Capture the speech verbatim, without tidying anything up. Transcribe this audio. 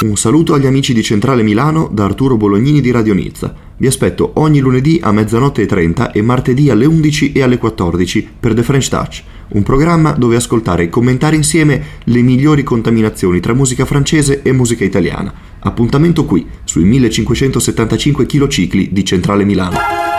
Un saluto agli amici di Centrale Milano da Arturo Bolognini di Radio Nizza. Vi aspetto ogni lunedì a mezzanotte e trenta e martedì alle undici e alle quattordici per The French Touch, un programma dove ascoltare e commentare insieme le migliori contaminazioni tra musica francese e musica italiana. Appuntamento qui, sui millecinquecentosettantacinque kcicli di Centrale Milano.